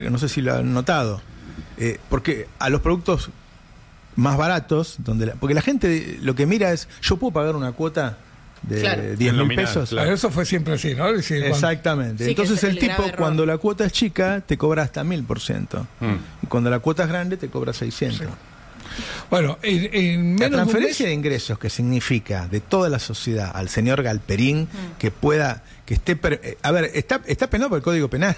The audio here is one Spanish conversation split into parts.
no sé si lo han notado, porque a los productos más baratos, porque la gente lo que mira es, yo puedo pagar una cuota de 10.000 pesos. Claro. Eso fue siempre así, ¿no? Exactamente. Sí, entonces el tipo, cuando error. la cuota es chica, te cobra hasta 1000%. Y cuando la cuota es grande, te cobra 600%. Sí. Bueno, en la menos transferencia de ingresos que significa de toda la sociedad al señor Galperín, que pueda, que esté... a ver, está penado por el Código Penal,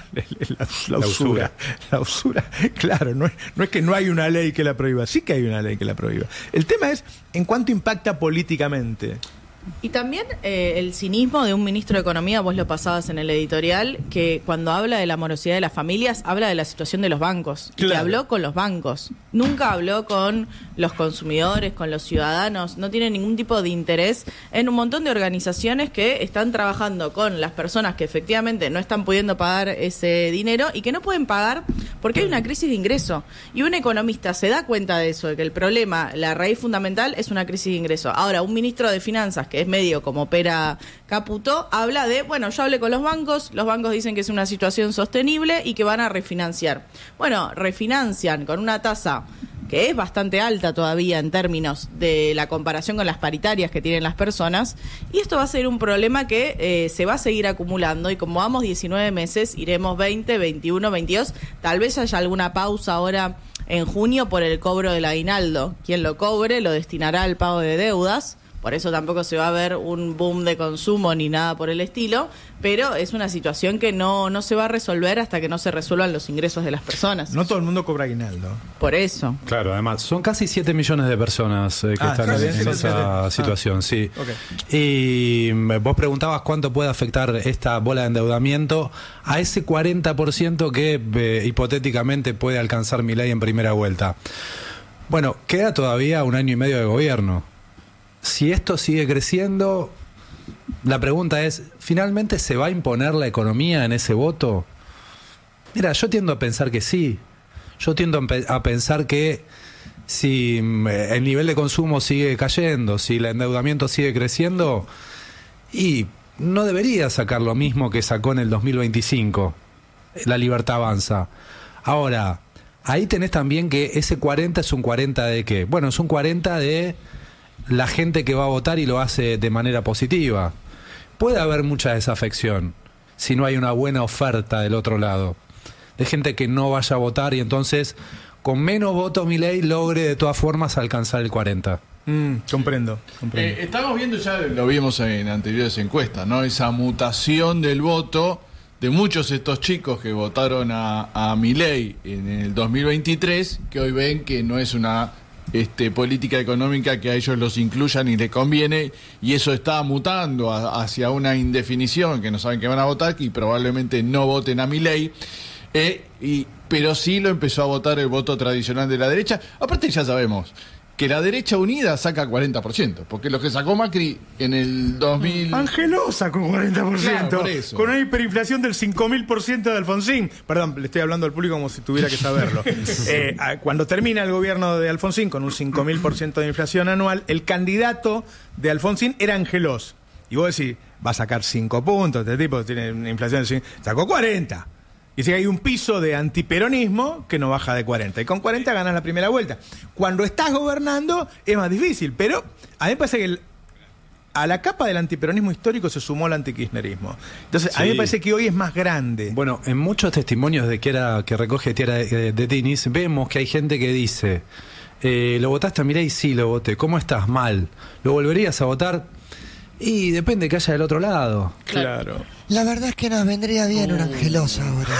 la usura. La usura, claro, no es que no hay una ley que la prohíba, sí que hay una ley que la prohíba. El tema es en cuánto impacta políticamente. Y también el cinismo de un ministro de Economía, vos lo pasabas en el editorial, que cuando habla de la morosidad de las familias, habla de la situación de los bancos. Claro. Y que habló con los bancos. Nunca habló con los consumidores, con los ciudadanos. No tiene ningún tipo de interés en un montón de organizaciones que están trabajando con las personas que efectivamente no están pudiendo pagar ese dinero y que no pueden pagar porque hay una crisis de ingreso. Y un economista se da cuenta de eso, de que el problema, la raíz fundamental es una crisis de ingreso. Ahora, un ministro de Finanzas, que es medio como Pera Caputo, habla de, bueno, yo hablé con los bancos dicen que es una situación sostenible y que van a refinanciar. Bueno, refinancian con una tasa que es bastante alta todavía en términos de la comparación con las paritarias que tienen las personas, y esto va a ser un problema que se va a seguir acumulando, y como vamos 19 meses, iremos 20, 21, 22, tal vez haya alguna pausa ahora en junio por el cobro del aguinaldo. Quien lo cobre lo destinará al pago de deudas. Por eso tampoco se va a ver un boom de consumo ni nada por el estilo, pero es una situación que no se va a resolver hasta que no se resuelvan los ingresos de las personas. No todo el mundo cobra aguinaldo. Por eso. Claro, además, son casi 7 millones de personas que están en esa situación, sí. Okay. Y vos preguntabas cuánto puede afectar esta bola de endeudamiento a ese 40% que hipotéticamente puede alcanzar Milei en primera vuelta. Bueno, queda todavía 1 año y medio de gobierno. Si esto sigue creciendo, la pregunta es, ¿finalmente se va a imponer la economía en ese voto? Mira, yo tiendo a pensar que sí. Yo tiendo a pensar que si el nivel de consumo sigue cayendo, si el endeudamiento sigue creciendo, y no debería sacar lo mismo que sacó en el 2025. La Libertad Avanza. Ahora, ahí tenés también que ese 40 es un 40 de ¿qué? Bueno, es un 40 de la gente que va a votar y lo hace de manera positiva. Puede haber mucha desafección si no hay una buena oferta del otro lado, de gente que no vaya a votar y entonces con menos votos Milei logre de todas formas alcanzar el 40. Comprendo. Estamos viendo, ya lo vimos en anteriores encuestas, ¿no? Esa mutación del voto de muchos de estos chicos que votaron a Milei en el 2023, que hoy ven que no es una política económica que a ellos los incluyan y les conviene, y eso está mutando hacia una indefinición, que no saben que van a votar y probablemente no voten a Milei, pero sí lo empezó a votar el voto tradicional de la derecha. Aparte ya sabemos que la derecha unida saca 40%, porque lo que sacó Macri en el 2000... Angeló sacó 40%, claro, por eso. Con una hiperinflación del 5000% de Alfonsín. Perdón, le estoy hablando al público como si tuviera que saberlo. Cuando termina el gobierno de Alfonsín con un 5000% de inflación anual, el candidato de Alfonsín era Angelós. Y vos decís, va a sacar 5 puntos, este tipo tiene una inflación de 5, sacó 40. Y si hay un piso de antiperonismo que no baja de 40. Y con 40 ganas la primera vuelta. Cuando estás gobernando es más difícil. Pero a mí me parece que a la capa del antiperonismo histórico se sumó el antikirchnerismo. Entonces, a mí me parece que hoy es más grande. Bueno, en muchos testimonios que recoge Tierra de Tenis, vemos que hay gente que dice, ¿lo votaste a Milei? Sí, lo voté. ¿Cómo estás? Mal. ¿Lo volverías a votar? Y depende que haya del otro lado. Claro. La verdad es que nos vendría bien un Angelós ahora.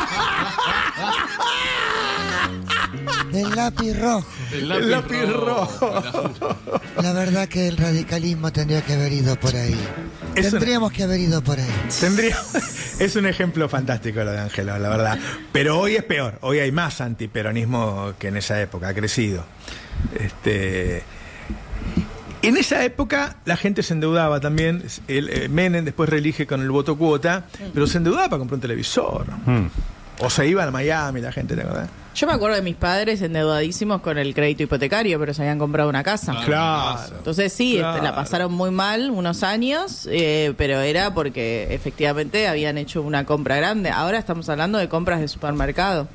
El lápiz rojo. El lápiz rojo. La verdad que el radicalismo tendría que haber ido por ahí. Tendríamos que haber ido por ahí. Es un ejemplo fantástico lo de Angelós, la verdad. Pero hoy es peor. Hoy hay más antiperonismo que en esa época. Ha crecido. En esa época la gente se endeudaba también. Menem después reelige con el voto cuota, pero se endeudaba para comprar un televisor. O se iban a Miami la gente, ¿te acordás? Yo me acuerdo de mis padres endeudadísimos con el crédito hipotecario, pero se habían comprado una casa. Claro. Entonces sí, Claro. la pasaron muy mal unos años, pero era porque efectivamente habían hecho una compra grande. Ahora estamos hablando de compras de supermercado.